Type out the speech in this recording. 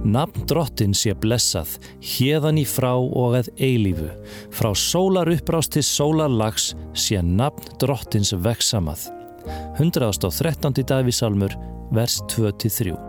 Nafn Drottins sé blessað, héðan í frá og að eilífu. Frá sólarupprás til sólarlags sé nafn Drottins vegsamað. 113. Davíðssalmur, vers 2-3.